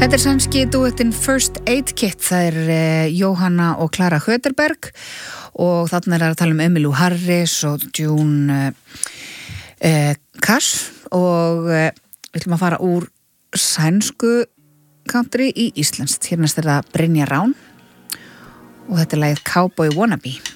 Þetta sænski duettinn First Aid Kit, það Jóhanna og Klara Höterberg og þarna að tala Emmylou Harris og June Cash og við ætlum að fara úr sænsku country í íslenskt. Hérna það Brynja Rán og þetta lagið Cowboy Wannabe.